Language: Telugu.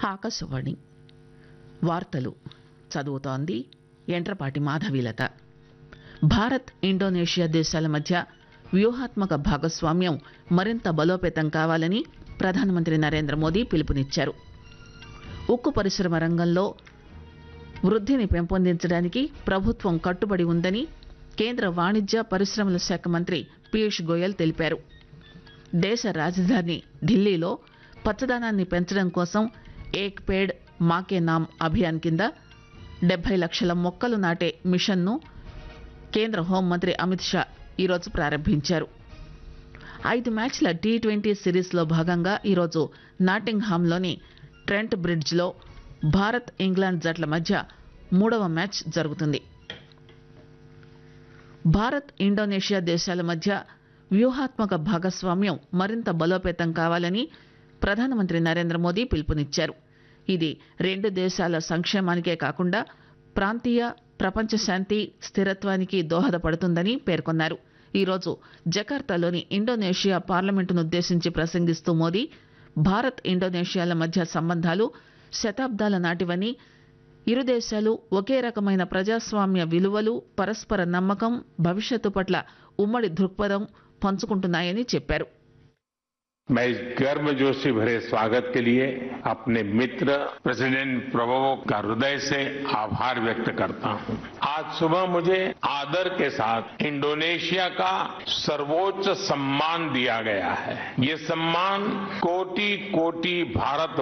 ఆకాశవాణి వార్తలు చదువుతోంది ఎంట్రపాటి మాధవీలత. భారత్ ఇండోనేషియా దేశాల మధ్య వ్యూహాత్మక భాగస్వామ్యం మరింత బలోపేతం కావాలని ప్రధానమంత్రి నరేంద్ర మోదీ పిలుపునిచ్చారు. ఉక్కు పరిశ్రమ రంగంలో వృద్ధిని పెంపొందించడానికి ప్రభుత్వం కట్టుబడి ఉందని కేంద్ర వాణిజ్య పరిశ్రమల శాఖ మంత్రి పీయూష్ గోయల్ తెలిపారు. దేశ రాజధాని ఢిల్లీలో పచ్చదనాన్ని పెంచడం కోసం ఏక్ పేడ్ మాకే నామ్ అభియాన్ కింద 70 లక్షల మొక్కలు నాటే మిషన్ను కేంద్ర హోంమంత్రి అమిత్ షా ఈరోజు ప్రారంభించారు. 5 మ్యాచ్ల టీ20 సిరీస్లో భాగంగా ఈరోజు నాటింగ్హామ్లోని ట్రెంట్ బ్రిడ్జ్లో భారత్ ఇంగ్లాండ్ జట్ల మధ్య 3వ మ్యాచ్ జరుగుతుంది. భారత్ ఇండోనేషియా దేశాల మధ్య వ్యూహాత్మక భాగస్వామ్యం మరింత బలోపేతం కావాలని ప్రధానమంత్రి నరేంద్ర మోదీ పిలుపునిచ్చారు. ఇది రెండు దేశాల సంక్షేమానికే కాకుండా ప్రాంతీయ ప్రపంచ శాంతి స్థిరత్వానికి దోహదపడుతుందని పేర్కొన్నారు. ఈరోజు జకార్తాలోని ఇండోనేషియా పార్లమెంటునుద్దేశించి ప్రసంగిస్తూ మోదీ భారత్ ఇండోనేషియాల మధ్య సంబంధాలు శతాబ్దాల నాటివని, ఇరు దేశాలు ఒకే రకమైన ప్రజాస్వామ్య విలువలు, పరస్పర నమ్మకం, భవిష్యత్తు పట్ల ఉమ్మడి దృక్పథం పంచుకుంటున్నాయని చెప్పారు. मैं इस गर्मजोशी भरे स्वागत के लिए अपने मित्र प्रेसिडेंट प्रबोवो का हृदय से आभार व्यक्त करता हूं. आज सुबह मुझे आदर के साथ इंडोनेशिया का सर्वोच्च सम्मान दिया गया है. ये सम्मान कोटि कोटि भारत